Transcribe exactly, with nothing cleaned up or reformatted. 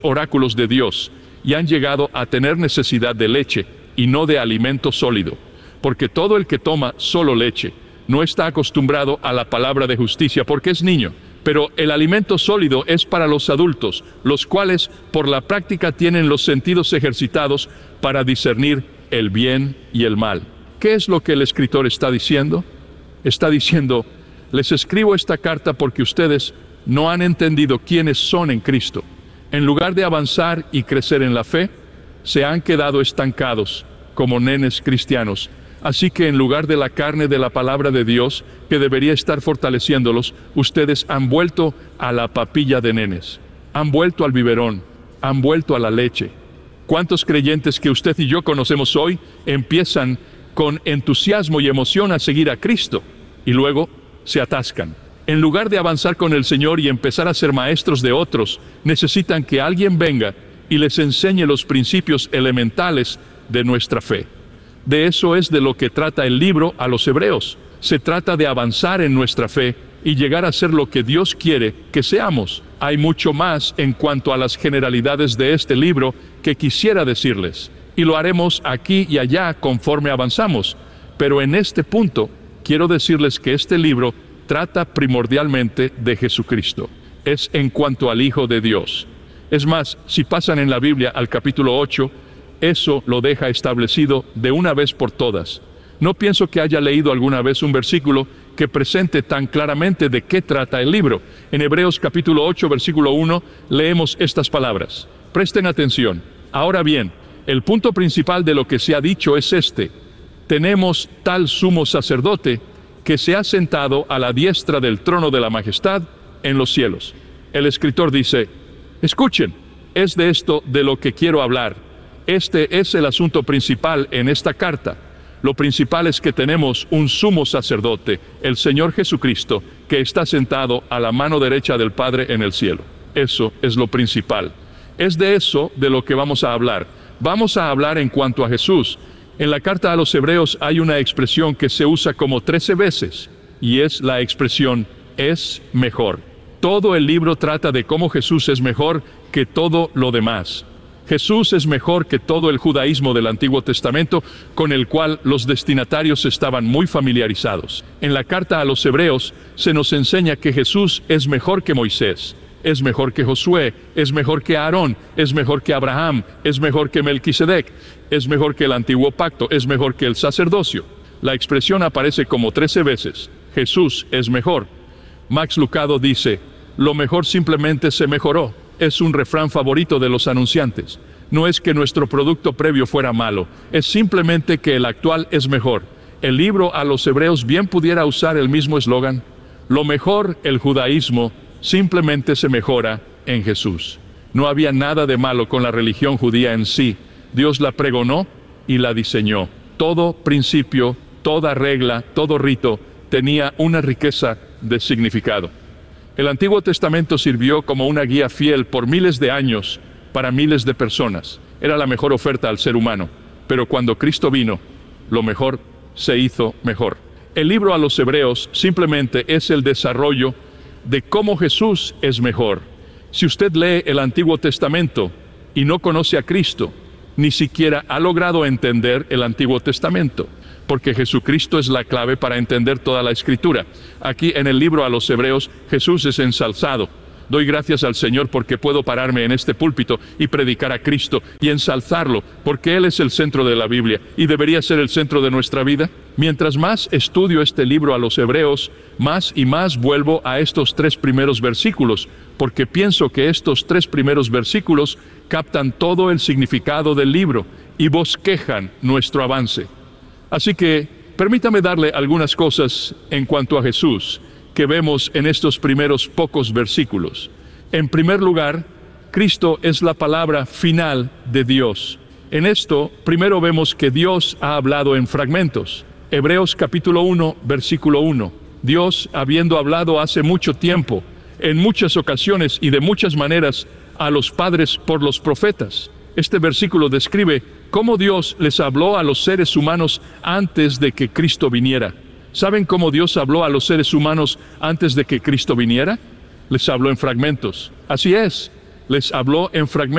oráculos de Dios y han llegado a tener necesidad de leche y no de alimento sólido, porque todo el que toma solo leche no está acostumbrado a la palabra de justicia porque es niño, pero el alimento sólido es para los adultos, los cuales por la práctica tienen los sentidos ejercitados para discernir el bien y el mal. ¿Qué es lo que el escritor está diciendo? Está diciendo, les escribo esta carta porque ustedes no han entendido quiénes son en Cristo. En lugar de avanzar y crecer en la fe, se han quedado estancados como nenes cristianos. Así que en lugar de la carne de la palabra de Dios, que debería estar fortaleciéndolos, ustedes han vuelto a la papilla de nenes. Han vuelto al biberón, han vuelto a la leche. ¿Cuántos creyentes que usted y yo conocemos hoy empiezan con entusiasmo y emoción a seguir a Cristo y luego se atascan? En lugar de avanzar con el Señor y empezar a ser maestros de otros, necesitan que alguien venga y les enseñe los principios elementales de nuestra fe. De eso es de lo que trata el libro a los hebreos. Se trata de avanzar en nuestra fe y llegar a ser lo que Dios quiere que seamos. Hay mucho más en cuanto a las generalidades de este libro que quisiera decirles, y lo haremos aquí y allá conforme avanzamos. Pero en este punto, quiero decirles que este libro trata primordialmente de Jesucristo. Es en cuanto al Hijo de Dios. Es más, si pasan en la Biblia al capítulo ocho, eso lo deja establecido de una vez por todas. No pienso que haya leído alguna vez un versículo que presente tan claramente de qué trata el libro. En Hebreos capítulo ocho, versículo uno, leemos estas palabras. Presten atención. Ahora bien, el punto principal de lo que se ha dicho es este. Tenemos tal sumo sacerdote que se ha sentado a la diestra del trono de la majestad en los cielos. El escritor dice, escuchen, es de esto de lo que quiero hablar. Este es el asunto principal en esta carta. Lo principal es que tenemos un sumo sacerdote, el Señor Jesucristo, que está sentado a la mano derecha del Padre en el cielo. Eso es lo principal. Es de eso de lo que vamos a hablar. Vamos a hablar en cuanto a Jesús. En la carta a los hebreos hay una expresión que se usa como trece veces, y es la expresión, es mejor. Todo el libro trata de cómo Jesús es mejor que todo lo demás. Jesús es mejor que todo el judaísmo del Antiguo Testamento, con el cual los destinatarios estaban muy familiarizados. En la carta a los hebreos se nos enseña que Jesús es mejor que Moisés, es mejor que Josué, es mejor que Aarón, es mejor que Abraham, es mejor que Melquisedec, es mejor que el antiguo pacto, es mejor que el sacerdocio. La expresión aparece como trece veces. Jesús es mejor. Max Lucado dice, lo mejor simplemente se mejoró. Es un refrán favorito de los anunciantes. No es que nuestro producto previo fuera malo, es simplemente que el actual es mejor. El libro a los hebreos bien pudiera usar el mismo eslogan. Lo mejor, el judaísmo, simplemente se mejora en Jesús. No había nada de malo con la religión judía en sí. Dios la pregonó y la diseñó. Todo principio, toda regla, todo rito tenía una riqueza de significado. El Antiguo Testamento sirvió como una guía fiel por miles de años para miles de personas. Era la mejor oferta al ser humano. Pero cuando Cristo vino, lo mejor se hizo mejor. El libro a los hebreos simplemente es el desarrollo de cómo Jesús es mejor. Si usted lee el Antiguo Testamento y no conoce a Cristo, ni siquiera ha logrado entender el Antiguo Testamento, porque Jesucristo es la clave para entender toda la Escritura. Aquí en el libro a los hebreos, Jesús es ensalzado. Doy gracias al Señor porque puedo pararme en este púlpito y predicar a Cristo y ensalzarlo, porque Él es el centro de la Biblia y debería ser el centro de nuestra vida. Mientras más estudio este libro a los hebreos, más y más vuelvo a estos tres primeros versículos, porque pienso que estos tres primeros versículos captan todo el significado del libro y bosquejan nuestro avance. Así que, permítame darle algunas cosas en cuanto a Jesús que vemos en estos primeros pocos versículos. En primer lugar, Cristo es la palabra final de Dios. En esto, primero vemos que Dios ha hablado en fragmentos. Hebreos capítulo uno, versículo uno. Dios, habiendo hablado hace mucho tiempo, en muchas ocasiones y de muchas maneras, a los padres por los profetas. Este versículo describe cómo Dios les habló a los seres humanos antes de que Cristo viniera. ¿Saben cómo Dios habló a los seres humanos antes de que Cristo viniera? Les habló en fragmentos. Así es. les habló en fragmentos